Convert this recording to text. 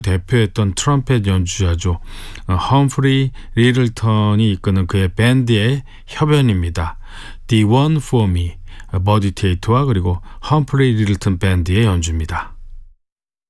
대표했던 트럼펫 연주자죠. 험프리 리들턴이 이끄는 그의 밴드의 협연입니다. The One for Me, 버디 테이트와 그리고 험프리 리들턴 밴드의 연주입니다.